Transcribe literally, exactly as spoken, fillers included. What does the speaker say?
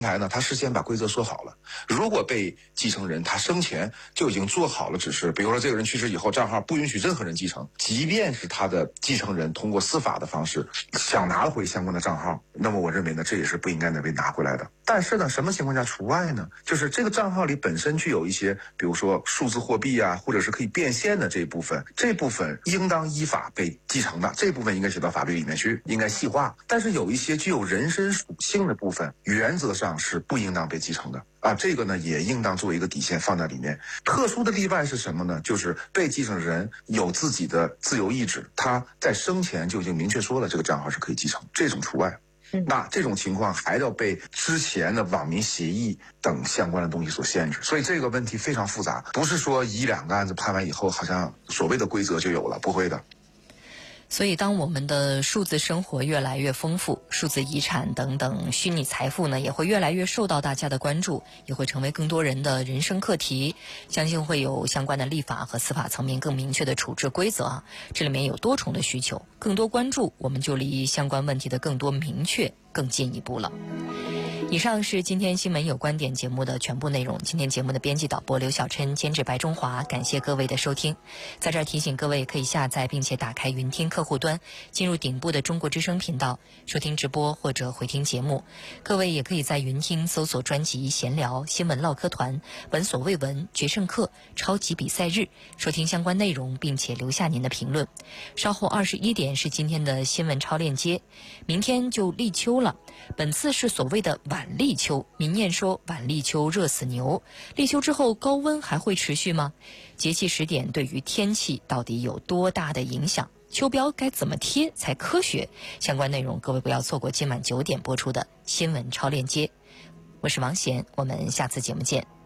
台呢，他事先把规则说好了，如果被继承人他生前就已经做好了指示，比如说这个人去世以后，账号不允许任何人继承，即便是他的继承人通过司法的方式想拿回相关的账号，那么我认为呢，这也是不应该能被拿回来的。但是呢，什么情况下除外呢？就是这个账号里本身具有一些，比如说数字货币啊，或者是可以变现的这一部分，这部分应当依法被继承的，这部分应该写到法律里面去，应该细化。但是有一些具有人身属性的部分，原则上是不应当被继承的啊，这个呢也应当作为一个底线放在里面。特殊的例外是什么呢？就是被继承人有自己的自由意志，他在生前就已经明确说了这个账号是可以继承，这种除外。那这种情况还要被之前的网民协议等相关的东西所限制，所以这个问题非常复杂，不是说一两个案子判完以后好像所谓的规则就有了，不会的。 所以当我们的数字生活越来越丰富，数字遗产等等虚拟财富呢也会越来越受到大家的关注，也会成为更多人的人生课题，相信会有相关的立法和司法层面更明确的处置规则啊。这里面有多重的需求，更多关注，我们就离相关问题的更多明确更进一步了。以上是今天新闻有观点节目的全部内容。今天节目的编辑导播刘小琛，监制白中华，感谢各位的收听。在这儿提醒各位可以下载并且打开云听客户端，进入顶部的中国之声频道收听直播或者回听节目。各位也可以在云听搜索专辑闲聊、新闻唠嗑团、闻所未闻、决胜课、超级比赛日，收听相关内容并且留下您的评论。稍后二十一点是今天的新闻超链接。明天就立秋了，本次是所谓的晚立秋，民谚说晚立秋热死牛。立秋之后高温还会持续吗？节气时点对于天气到底有多大的影响？秋标该怎么贴才科学？相关内容各位不要错过今晚九点播出的新闻超链接。我是王贤，我们下次节目见。